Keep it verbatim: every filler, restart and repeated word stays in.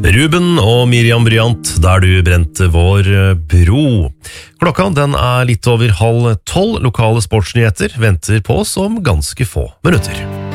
Ruben og Miriam Bryant, der du brente vår bro. Klokka den er litt over halv tolv. Lokale sportsnyheter venter på oss om ganske få minutter.